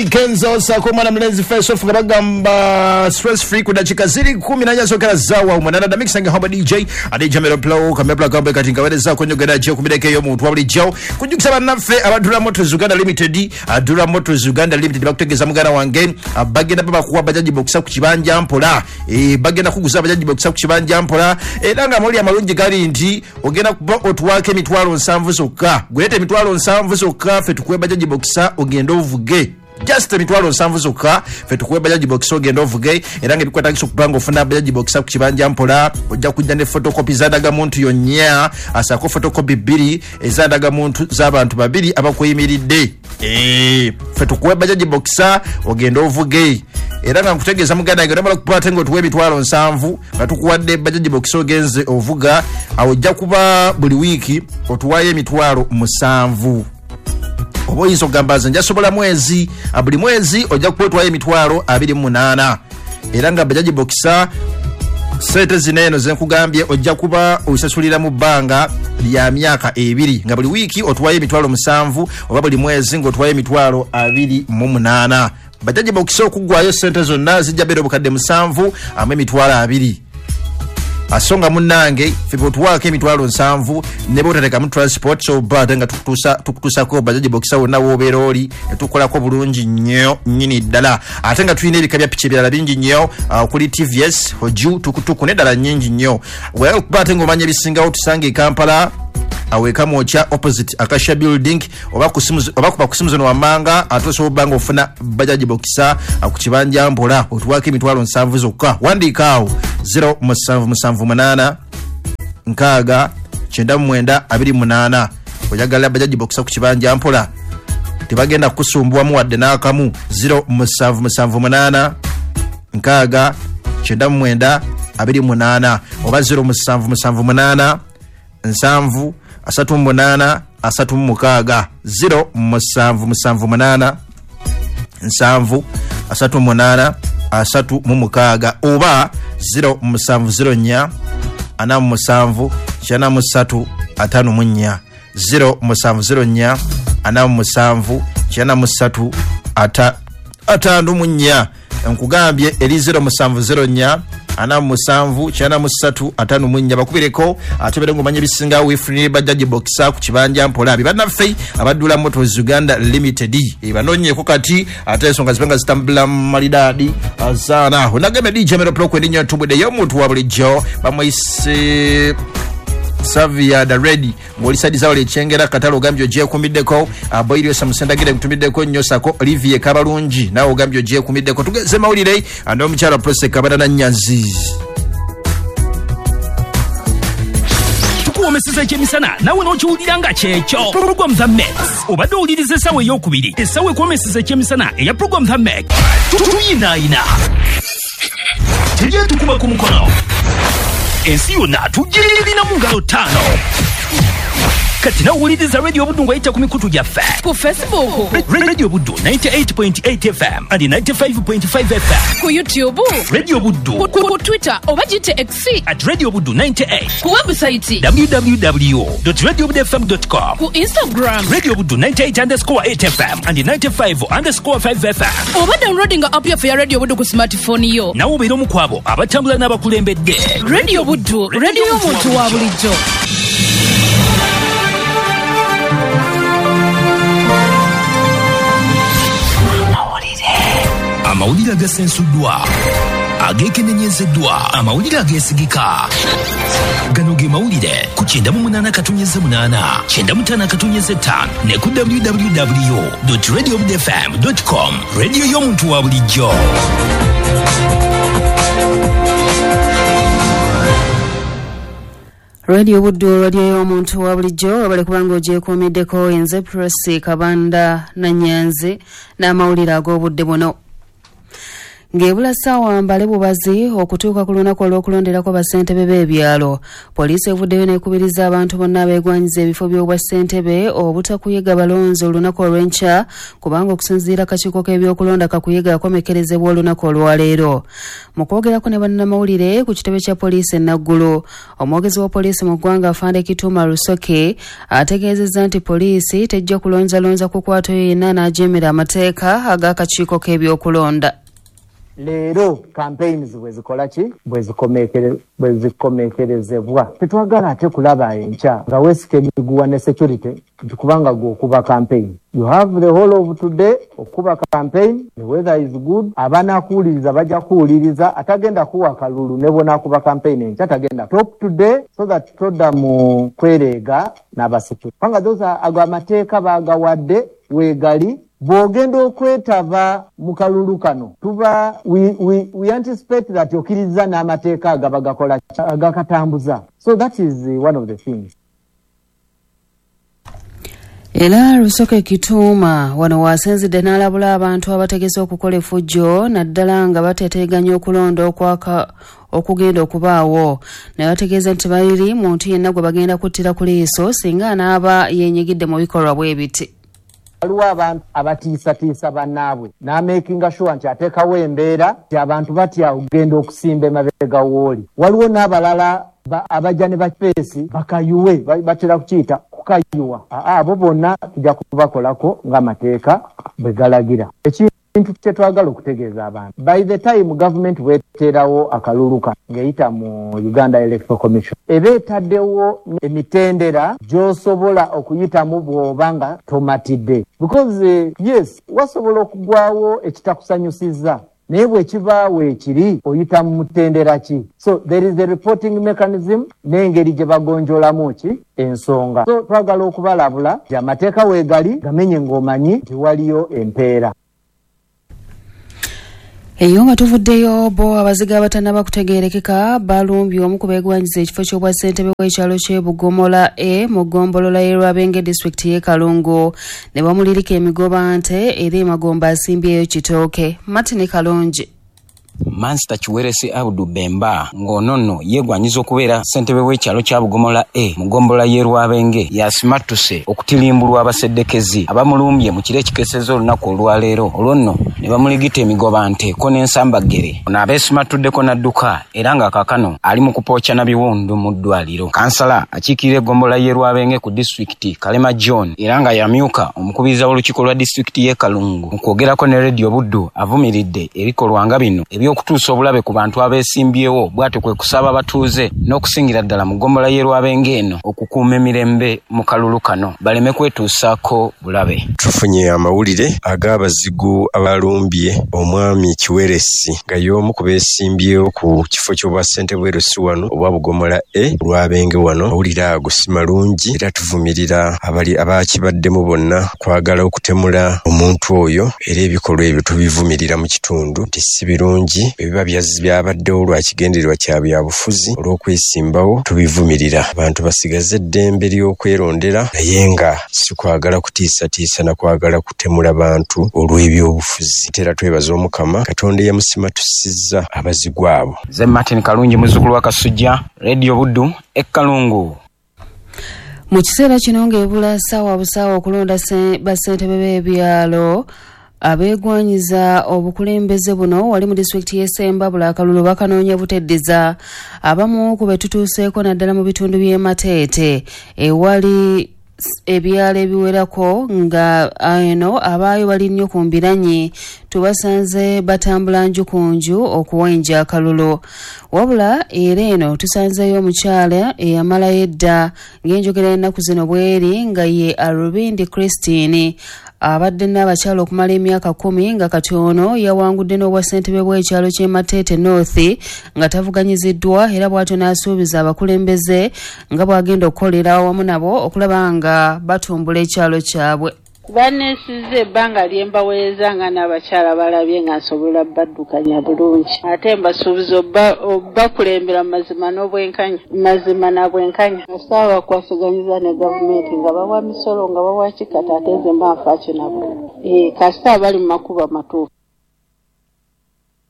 Kenzo sakoma na mlenzi face off bagamba stress free kuna chikaziri 10 na nyasokera zawa umanana da mixing hamba DJ adijamero plow kamepla gamba katinga wedeza konyogera je kumideke yo muntu wabuli jo kujukisaba nafe abadura Motors Uganda Limited adura Motors Uganda Limited bakutegeza mugana wange abagenda baba kuwa bajaji boxa ku kibanja mpola bagenda kuguza bajaji boxa ku kibanja mpola era moli amalungi kali nti ogenda kuba otwake mitwalo nsanvu zokka gwete mitwalo nsanvu zokka fe tukwe bajaji boxa ogenda ovuge just mitwalo nsanvu zokka fe tukwe bajaji boxa ogenda ovuge era ngebikwata kiso kupanga ofuna bajaji boxa ku kibanja mpola ojja kujja ne photocopy zadaga muntu yonnya asako photocopy 2 ezadaga muntu z'abantu babiri abakuyimiridde fe tukwe bajaji boxa ogenda ovuge era nga nkutegeza muganda ngero mala kupata ngo tuwe mitwalo nsanvu batukuwadde bajaji boxa ogenze ovuga awojja kuba buli wiki otuwaye mitwalo musanvu oboyizo gambaza njasobola mwezi abuli mwezi ojja kupotwaye mitwalo 28 era nga bajaji boxa sete zineno zenkugambye ojja kuba osasulira mu banga lya myaka 2 nga buli wiki otwaye mitwalo musanvu oba buli mwezi ngotwaye mitwalo 28 bajaji boxa okugwayo sente zonna zijja bero bukadde musanvu amwe mitwalo 2 asonga munange fibotwake emitwalo nsanvu nebotereka mu transport so bad nga tukutusa ko bajaji boxa wona woberoli etukola ko bulungi nnyo nyini ddala ate nga tulina ebika bya pichi ebirala bingi nnyo kuli TVS hoju tukutuku ne ddala nyingi nnyo wewe kubate ngomanya bisinga otusange Kampala aweka mocha opposite Akasha building oba kusimuzo no wamanga atoso bango ofuna bajaji boxa akukibanja mpola otwake emitwalo nsanvu zokka wandikaawo 078 nkaga 9928 oyagala bajaji boxa kukibanja mpola tebagenda kusumbwa mu wadde nakamu 078 nkaga 9928 oba 078 nsanvu asatu munana asatu mukaga 078 nsanvu asatu munana asatu mukaga oba 070 ana musanvu chana musatu atanu munya 070 ana musanvu chana musatu atanu munya nkugambye eri 070 ana musanvu chana musatu atanu munya bakubireko atebere ngomanye bisinga wifree bajaji boxa ku kibanja mpola bibana fei abadula Motors Uganda Limited banonye ko kati atesonga zipenga zitambula malidadi azana honagame DJ Mero Pro kwendinyo tubude yo muntu wabulijjo bamwise Savia da ready ngolisadi zawo lechengera katalo gambyo je kumideko aboyiro samusendagire mtumideko nyosako Olivier Kabalungi nawo gambyo je kumideko tugeze mawulire ando mchara prose kabana na nyanzi tukuwomeseza eky'emisana nawe n'okiwuliranga kyekyo program the Max obadde owuliriza essawa ey'okubiri essawa ekwomeseza eky'emisana eya program the Max tuyinaayina tejye tukuba ku mukono ensi yonna tugirina mu ngalo 5 kati nawe wuliriza Radio Buddu ng'ayita ku mikutu gyaffe ku Facebook Radio Buddu 98.8 FM and 95.5 FM ku YouTube Radio Buddu ku Twitter oba gite X at Radio Buddu 98 ku website www.radiobuddufm.com ku Instagram Radio Buddu 98_8 FM and 95_5 FM oba downloading app ya Radio Buddu ku smartphone yo nawe obeera omu kwabo abatambula n'abakulembedde Radio Buddu radio y'omuntu wa bulijjo. amawulire agasensuddwa agekenenyezeddwa amawulire agesigika gano ge mawulire ku 98.8 95.5 ne ku www.radiobuddufm.com radio y'omuntu wa bulijjo. Radio Buddu radio y'omuntu wa bulijjo abale kubanga ogyekomeddeko enze Press Kabanda na Nyanzi n'amawulire ag'obudde buno. Ng'ebula ssaawa mbale bubazi okutuuka ku lunaku olw'okulonderako bassentebe b'ebyalo. Poliisi evuddeyo n'ekubiriza abantu bonna abeegwanyiza ebifo by'obwassentebe obutakuyiga balonzi olunaku olw'enkya kubanga okusinziira akakiiko k'ebyokulonda kakuyiga akomekerezebwa olunaku olwaleero. Mu kwogerako ne bannamawulire ku kitebe kya poliisi e Naggulu, omwogezi wa poliisi mu ggwanga Afande Kituma Lusoke ategeezezza nti poliisi tejja kulonzalonza kukwata oyo yenna n'ajeemera amateeka ag'akakiiko k'ebyokulonda. Leero campaigns bwezikomekerezebwa tetwagala ate kulaba enkya nga weesika emiguwa ne security kubanga gwokuba campaign. You have the whole of today okuba campaign, the weather is good, abanakuwuliriza bajja kuwuliriza, atagenda kuwa kalulu ne bonakuba campaign enkya tagenda top today so that todda mu kwereega n'abasecurity kubanga those ago amateeka baagawadde weegali bw'ogenda okwetaba mu kalulu kano tuba we anticipate that okkiriza n'amateeka agabagakola agakatambuza. So that is one of the things. Era Lusoke Kituma wano wasinzidde n'alabula abantu abategese okukola effujjo naddala nga bateeteganya okulonda okugenda okubaawo. Ne bategeeza nti baliri muntu yenna gwe bagenda kuttira ku liiso singa anaaba yenyigidde mu bikolwa bwe biti. Waliwo abantu abatiisatiisa bannaabwe n'amakinga sure nti ateekawo embeera nti abantu batya okugenda okusimba emabega w'oli. Waliwo n'abalala abajja ne bakifeesi bakayuwe batera kukiyita kukayuwa. Abo bonna tujja kubakolako ng'amateeka bwe galagira. Ekintu kye twagala okutegeeza abantu, by the time government bweterawo akaluluka ng'eyita mu Uganda Electoral Commission eba etaddewo emitendera gy'osobola okuyitamu bw'oba nga tomatidde, because yes wasobola okugwawo ekitakusanyusizza naye bw'ekibaawo ekiri oyita mu mutendera ki. So there is a reporting mechanism n'engeri gye bagonjolamu ki ensonga. So twagala okubalabula nti amateeka weegali gamenye ng'omanyi nti waliyo empeera. Eyo nga tuvuddeyo bo abaziga abatannaba kutegeerekeka balumbye omu ku beegwanyiza ekifo ky'obwassentebe w'ekyalo ky'e Bugomola mu ggombolola y'e Rwabenge disitulikiti y'e Kalungu ne bamulirika emigoba nte era emagomba asimbyeyo kitooke. Martin Kalonji. Mansita Kiweresi Abdu Bemba ng'onono yeegwanyiza okubeera ssentebe w'ekyalo kya Bugomola mu ggombolola y'e Rwabenge yasimattuse okutilimbulwa abaseddekezi abamulumbye mu kiro ekikeeseza olunaku olwaleero olwonno ne bamuligita emigoba nteeko n'ensambagere. Ono abeesimattuddeko n'adduka era nga kaakano ali mu kupookya na biwundu mu ddwaliro. Kansala akiikirira eggombolola y'e Rwabenge ku disitulikiti Kalema John era nga yamyuka omukubiriza w'olukiiko lwa disitulikiti y'e Kalungu mu kwogerako ne Radio Buddu avumiridde ebikolwa nga bino okutuusa obulabe ku bantu abeesimbyewo bw'atyo kwe kusaba abatuuze n'okusingira ddala mu ggombolola y'e Rwabenge eno okukuuma emirembe mu kalulu kano baleme kwetuusaako bulabe. Tufunye amawulire ag'abazigu abalumbye omwami Kiweresi nga y'omu ku beesimbyewo ku kifo ky'obwassentebe bw'erusi wano obwa Bugomola Rwabenge wano. Amawulire ago si malungi era tuvumirira abaakibaddemu bonna kwagala okutemula omuntu oyo era ebikolwa ebyo tubivumirira mu kitundu nti si birungi. Ebiba byabaddewo lwa kigendererwa kya byabufuzi olw'okwesimbawo tubivumirira. Abantu basigaze eddembe ly'okwerondera naye nga si kwagala kutiisatiisa na kwagala kutemula bantu olw'ebyobufuzi. Era twebaza Omukama Katonda eyamusimatusizza abazigu abo. Ze Martin Kalungi muzzukulu wa Kasujja, Radio Buddu e Kalungu. Mu kiseera kino ng'ebula ssaawa busaawa okulonda bassentebe b'ebyalo abeegwanyiza obukulembeze buno wali mu disitulikiti y'e Ssembabule akalulu bakanoonya buteddeza abamu ku betutuuseeko naddala mu bitundu by'e Mateete ewali ebyalo ebiwerako nga eno abaayo bali nnyo ku mbiranyi tubasanze batambula nju ku nju okuwenja akalulu. Wabula era eno tusanzeyo omukyala eyamalayo edda ng'enjogera ennaku zino bweri nga ye Arubindi Christine abadde n'abakyala okumala emyaka 10 nga kati ono yawangudde n'obwassentebe bw'ekyalo ky'e Mateete North nga tavuganyiziddwa era bw'atyo n'asuubiza abakulembeze nga bw'agenda okukolera awamu nabo okulaba nga batumbula ekyalo kyabwe. Banesize ebbanga lyembaweereza nga n'abakyala balabye nga nsobola baddukanya bulungi ate mbasuubiza bakulembera mazima n'obwenkanya mazima na bwenkanya asaba kwasiganyiza ne gavumenti nga bawa misolo nga bawa kikata ate nze mba nfa kinabo kasita bali mu makuba matuufu.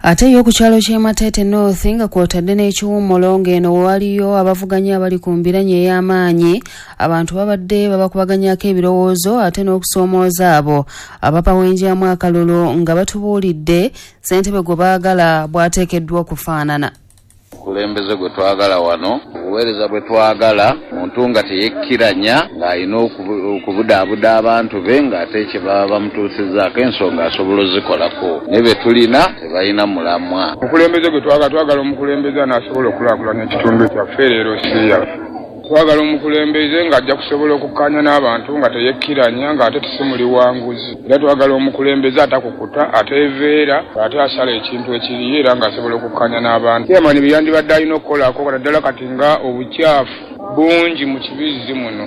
ate yo ku kyalo ky'e Matete North nga kwotadde n'ekiwummulo ng'eno waliyo abavuganya abali ku mbiranye ey'amaanyi abantu babadde babakubaganyako ebirowoozo ate n'okusoomooza abo abapawenjamu akalulu nga batubuulidde ssentebe gwe baagala bw'ateekeddwa okufaanana. Obukulembeze gwe twagala wano, obuweereza bwe twagala, muntu nga teyekkiranya ng'alina okubudaabuda abantu be ng'ate kye baba bamutuusizzaako ensonga asobola ozikolako. Ne be tulina tebalina mulamwa. Omukulembeze gwe twagala omukulembeze anaasobola okulaakulanya ekitundu kyaffe leero si yaffe. Twagala omukulembeze ng'ajja kusobola okukkaanya n'abantu nga teyekkiranya ng'ate tusimuli wanguzi. Era twagala omukulembeze atakukuta ateeveera ate asala ekintu ekiriyo era ng'asobola okukkaanya n'abantu. Chairman bye yandibadde alina okukolako kanaddala kati nga obukyafu bungi mu kibizzi muno.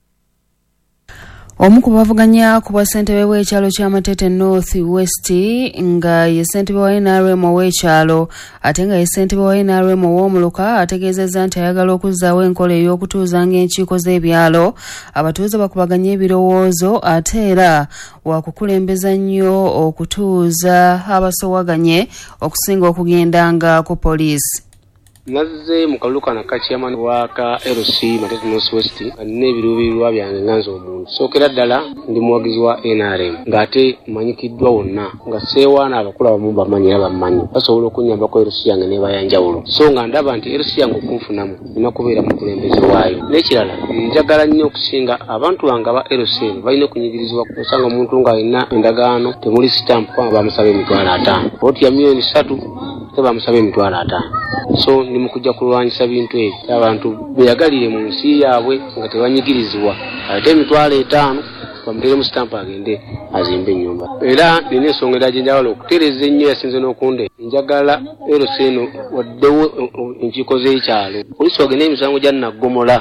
Omu ku bavuganya ku bwa ssentebe w'ekyalo kya Matete North West nga ye ssentebe wa NRM ow'ekyalo ate nga ye ssentebe wa NRM ow'omuluka ategeezezza nti ayagala okuzzaawo enkola ey'okutuuzanga enkiiko z'ebyalo abatuuze bakubaganye ebirowoozo ate era wakukulembeza nnyo okutuuza abasowaganye okusinga okugendanga ku poliisi. Nazze mu kalulu kano ka chairman waka LC Matete North West n'ebiruubirirwa byange nganze omuntu. Sookera ddala ndi muwagizi wa NRM ng'ate mmanyikiddwa wonna nga seewaana abakulu abamu bamanyi era bammanyi basobola okunnyambako LC yange n'ebayanjawulo. So nga ndaba nti LC yange okunfunamu nina kubeera mukulembeze waayo. N'ekirala njagala nnyo okusinga abantu bange aba LC balina okunyigirizibwa osanga omuntu ng'alina endagaano temuli sitampu kwanga bamusaba $50,000 oti ya $3 tebamusaba $50,000. So ndi mukujja kulwanyisa bintu ebyo abantu beyagalire mu nsi yaabwe nga tebanyigirizibwa ate $5,000 bamutere mu stamp agende azimbe ennyumba. Era nina ensonga era gyenjagala okutereeza ennyo yasinze n'okunde njagala eroseno waddewo enkiiko z'ekyalo poliisi wagenda emisango gya Naggomola.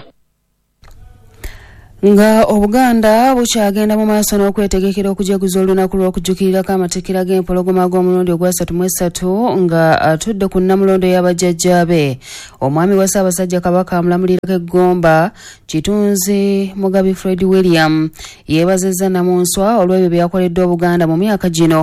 Nga Obuganda bukyagenda mu maaso n'okwetegekera okujaguza olunaku lw'okujjukirirako amatikkira g'empologoma g'omulundi ogwa 33 nga atudde ku nnamulondo y'abajjajjaabe. Omwami wa Ssaabasajja Kabaka amulamulirako eggomba Kitunzi Mugabi Fred William yeebazizza Namunswa olw'ebyo bye yakoledde Obuganda mu myaka gino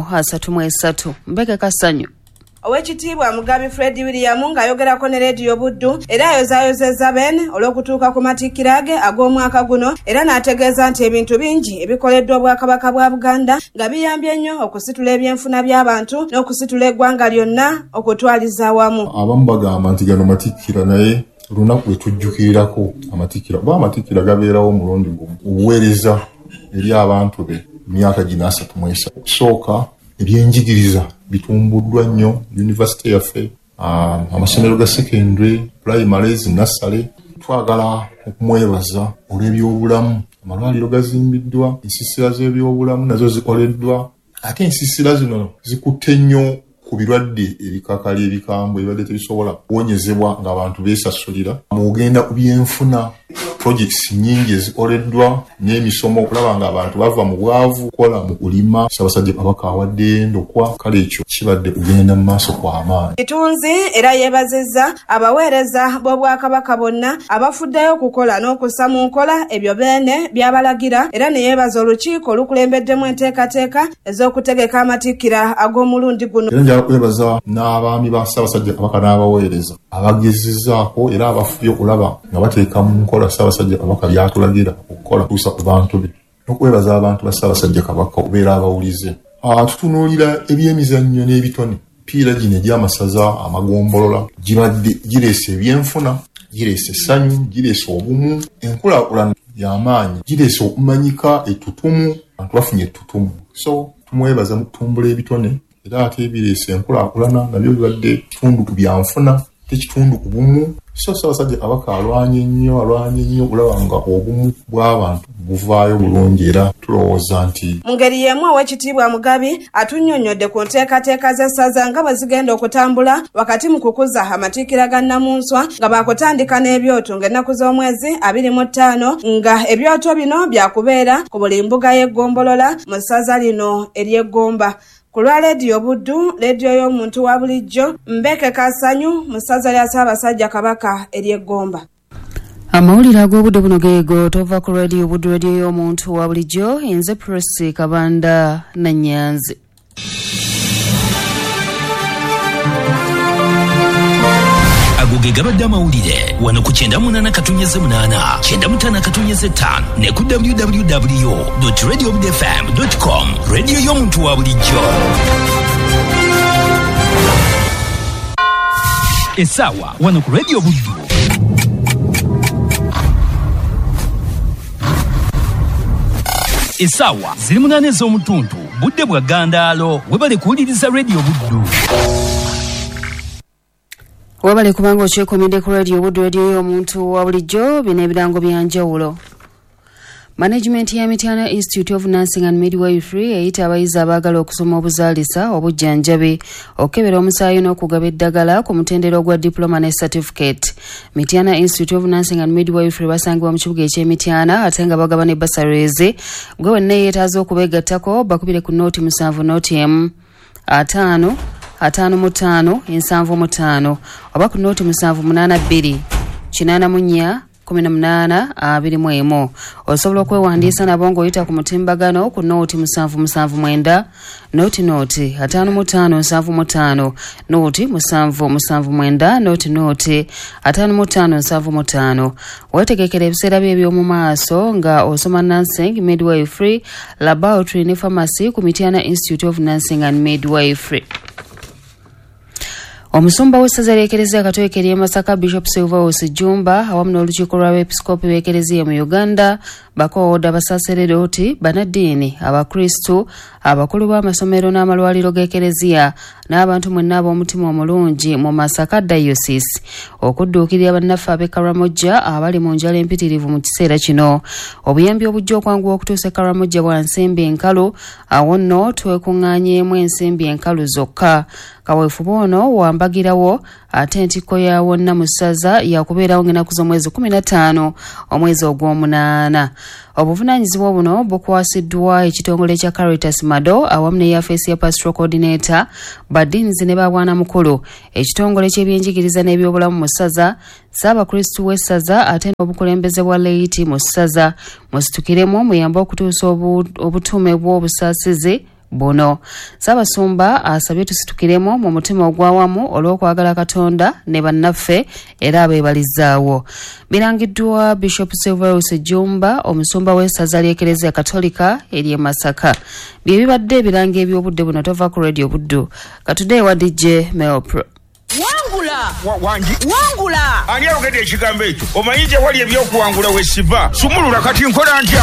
33. Mbeke Kasanyu. Owekitiibwa Mugabi Fred William ng'ayogerako ne Radio Buddu era ayozaayozezza Ben olw'okutuuka ku matikkira ge ag'omwaka guno era n'ategeeza nti ebintu bingi ebikoleddwa Obwakabaka bwa Buganda nga biyambye nnyo okusitula ebyenfuna by'abantu n'okusitula eggwanga lyonna okutwaliza awamu. Abamu bagamba nti gano matikkira naye olunaku lwe tujjukirirako amatikkira oba amatikkira gabeerawo omulundi gumu obuweereza eri abantu be myaka gino 33. Okusooka ebyenjigiriza bitumbuddwa nnyo university yaffe amasomero ga secondary primaries nursery. Twagala okumwebaza olw'ebyobulamu amalwaliro gazimbiddwa ensiisira z'ebyobulamu nazo zikoleddwa ate ensiisira zino zikutte nnyo ku birwadde ebikakali ebikambwe ebibadde tebisobola kuwonyezebwa ng'abantu beesasulira. Mugenda ku byenfuna projects nyingi ezikoleddwa n'emisomo okulaba ng'abantu bava mu bwavu kukola mu kulima. Ssaabasajja Kabaka awadde endokwa kale ekyo kibadde kugenda mu maaso kw'amaanyi. Kitunzi era yeebazizza abaweereza b'Obwakabaka bonna abafuddeyo okukola n'okussa mu nkola ebyo beene by'abalagira era ne yeebaza olukiiko olukulembeddemu enteekateeka ez'okutegeka amatikkira ag'omulundi guno. Njagala kwebaza n'abaami ba Ssaabasajja Kabaka n'abaweereza abagezezzaako era abafubye okulaba nga bateeka mu nkola Ssaabasajja Kabaka by'atulagira okukola kuusa ku bantu be n'okwebaza abantu ba Ssaabasajja Kabaka okubeera abawulize. Tutunuulira ebyemizannyo n'ebitone piira gino egy'amasaza amagombolola gibadde gireese ebyenfuna gireese essanyu gireese obumu enkulaakulana y'amaanyi gireese okumanyika ettutumu abantu bafunye ettutumu. So tumwebaza mu kutumbula ebitone era ate ebireese enkulaakulana nabyo bibadde kitundu ku byanfuna tekitundu ku bumu. So Ssaabasajja Kabaka alwanye nnyo okulaba nga obumu bw'abantu buvaayo bulungi era tulowooza nti mu ngeri y'emu Oweekitiibwa Mugabi atunnyonnyodde ku nteekateeka z'essaza nga bwe zigenda okutambula wakati mu kukuza amatikkira ga Namunswa nga baakutandika n'ebyoto ng'ennaku z'omwezi 25 nga ebyoto bino byakubeera ku buli mbuga y'eggombolola mu ssaza lino ery'Eggomba. Ku lwa Radio Buddu, leediyo y'omuntu wa bulijjo, Mbeke Kasanyu mu ssaza lya Ssaabasajja Kabaka ery'Eggomba. Amawulire ag'obudde buno geego tova ku Radio Buddu, leediyo y'omuntu wa bulijjo, nze Presi Kabanda Nanyanzi. ago ge gabadde amawulire wano ku 98.8 95 ne ku www.radiobudfm.com. Radio y'omuntu wa bulijjo. Essaawa wano ku Radio Buddu. Essaawa ziri 8 ez'omutuntu budde bwa Gandaalo webale kuwuliriza Radio Buddu. Webale kubanga okyekomedde ku Radio Buddu, radio y'omuntu wa bulijjo. Bino ebirango byanjawulo. Management ya Mityana Institute of Nursing and Midwifery eyita abayizi abaagala okusoma obuzaalisa obujjanjabi okukebera omusaayi n'okugaba eddagala ku mutendera ogwa diploma ne certificate. Mityana Institute of Nursing and Midwifery basangibwa mu kibuga eky'Emityana ate nga bagaba ne basaries. Gwe wenna yeetaaza okubeegattako bakubire ku nooti 7 nooti emu 5 5 75 oba ku nooti 782 84 18 osobola okwewandiisa nabo ng'oyita ku mutimbagano ku nooti 779 nooti 5575 nooti 779 nooti 5575. Weetegekera ebiseera bye eby'omu maaso nga osoma nursing, midwifery, laboratory ne pharmacy ku Mityana Institute of Nursing and Midwifery. Omusumba w'essaza ly'Ekereziya Katolika ery'e Masaka Bishop Silverus Jumba awamu n'olukiiko lw'abeepiskoopi b'Ekereziya mu Uganda bakooda basaseredoti, banaddiini, abakristu, abakulu b'amasomero n'amalwaliro g'Ekereziya n'abantu mwenna ab'omutima omulungi mu Masaka Diocese okudduukirira bannaffe ab'e Karamojja abali mu njala empitirivu mu kiseera kino. Obuyambi obujja okwanguwa okutuusa e Karamojja bwa nsimbi enkalu, awo nno twekuŋŋaanyeemu ensimbi enkalu zokka. Kaweefube ono wambagirawo ate entikko ya wonna mu ssaza yakubeerawo ng'ennaku z'omwezi 15 omwezi ogw'omunaana. Obuvunaanyizibwa buno bukwasiddwa ekitongole kya Caritas Mado awamu ne yafeesi ya Pastoral Coordinator Badinzi ne Babwanamukulu, ekitongole ky'ebyenjigiriza n'ebyobulamu mu ssaza, Ssaabakristu w'essaza ate n'obukulembeze bwa Leiti mu ssaza. Musitukiremu muyambe okutuusa obutume bw'obusaasizi buno. Ssaabasumba asabye tusitukiremu mu mutima ogwawamu olw'okwagala Katonda ne bannaffe era abeebalizaawo. Birangiddwa Bishop Silverus Jumba, omusumba w'essaza ly'Ekereziya Katolika ery'e Masaka. Bye bibadde ebirango eby'obudde buno tova ku Radio Buddu. Katudde ewa DJ Melpro. Wangula ani ayogedde ekigambo ekyo? Omanyi gye wali ebyokuwangula we siva? Sumulula kati nkola ntya?